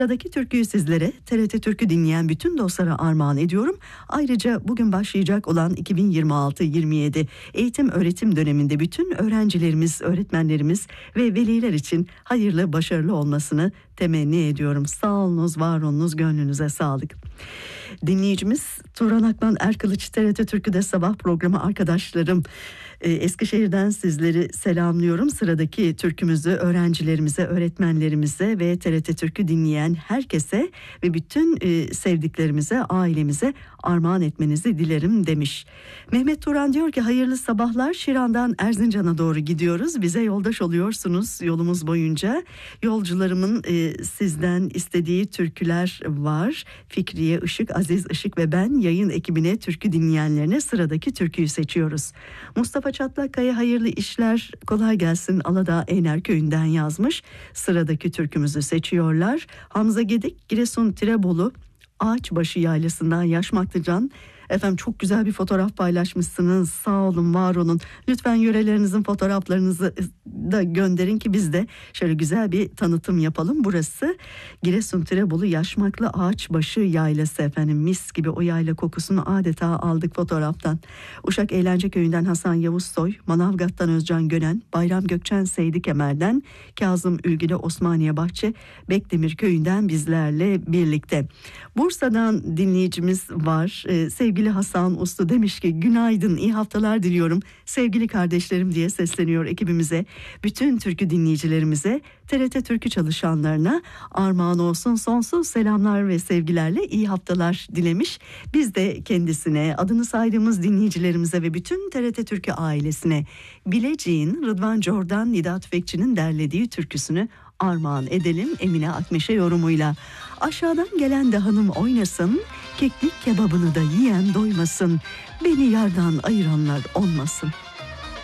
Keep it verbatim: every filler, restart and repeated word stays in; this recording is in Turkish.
Sıradaki türküyü sizlere T R T Türkü dinleyen bütün dostlara armağan ediyorum. Ayrıca bugün başlayacak olan iki bin yirmi altı yirmi yedi eğitim öğretim döneminde bütün öğrencilerimiz, öğretmenlerimiz ve veliler için hayırlı, başarılı olmasını temenni ediyorum. Sağ olunuz, var olunuz, gönlünüze sağlık. Dinleyicimiz Turan Akman Erkılıç, T R T Türkü'de sabah programı arkadaşlarım. Ee, Eskişehir'den sizleri selamlıyorum. Sıradaki türkümüzü öğrencilerimize, öğretmenlerimize ve T R T Türkü dinleyen herkese ve bütün e, sevdiklerimize, ailemize armağan etmenizi dilerim demiş. Mehmet Turan diyor ki hayırlı sabahlar, Şiran'dan Erzincan'a doğru gidiyoruz. Bize yoldaş oluyorsunuz yolumuz boyunca. Yolcularımın e, sizden istediği türküler var. Fikriye Işık, Aziz Işık ve ben yayın ekibine, türkü dinleyenlerine sıradaki türküyü seçiyoruz. Mustafa Çatlakkaya hayırlı işler, kolay gelsin, Aladağ Eyner köyünden yazmış. Sıradaki türkümüzü seçiyorlar. Hamza Gedik, Giresun Tirebolu Ağaçbaşı Yaylası'ndan Yaşmaklıcan. Efendim çok güzel bir fotoğraf paylaşmışsınız. Sağ olun, var olun. Lütfen yörelerinizin fotoğraflarınızı da gönderin ki biz de şöyle güzel bir tanıtım yapalım. Burası Giresun Tirebolu Yaşmaklı Ağaçbaşı Yaylası efendim. Mis gibi o yayla kokusunu adeta aldık fotoğraftan. Uşak Eğlence Köyü'nden Hasan Yavuz Soy, Manavgat'tan Özcan Gönen, Bayram Gökçen Seydi Kemer'den Kazım Ülgü'de Osmaniye Bahçe Bekdemir Köyü'nden bizlerle birlikte. Bursa'dan dinleyicimiz var. Ee, sevgili Hasan Uslu demiş ki günaydın, iyi haftalar diliyorum sevgili kardeşlerim diye sesleniyor ekibimize, bütün türkü dinleyicilerimize, T R T Türkü çalışanlarına armağan olsun, sonsuz selamlar ve sevgilerle iyi haftalar dilemiş. Biz de kendisine, adını saydığımız dinleyicilerimize ve bütün T R T Türkü ailesine Bilecik'in Rıdvan Jordan Nida Tüfekçi'nin derlediği türküsünü armağan edelim Emine Akmeşe yorumuyla. Aşağıdan gelen de hanım oynasın, keklik kebabını da yiyen doymasın, beni yardan ayıranlar olmasın.